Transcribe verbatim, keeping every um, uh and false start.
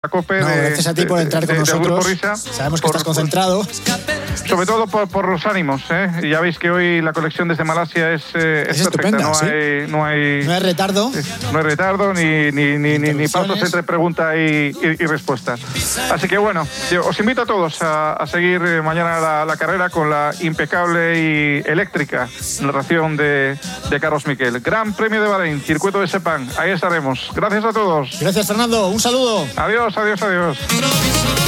COPE. No, de, gracias a ti por entrar con de, de, nosotros. De Risa, Sabemos que por, estás concentrado. Sobre todo por, por los ánimos, ¿eh? Y ya veis que hoy la conexión desde Malasia es, eh, es, es perfecta. Estupenda, no, ¿sí? hay, no hay no hay retardo. No hay retardo ni, ni, ni, ni, ni pasos entre pregunta y, y, y respuesta. Así que bueno, yo os invito a todos a, a seguir mañana la, la carrera con la impecable y eléctrica narración de, de Carlos Miquel. Gran Premio de Bahrein, circuito de Sepang. Ahí estaremos. Gracias a todos. Gracias, Fernando. Un saludo. Adiós, adiós, adiós.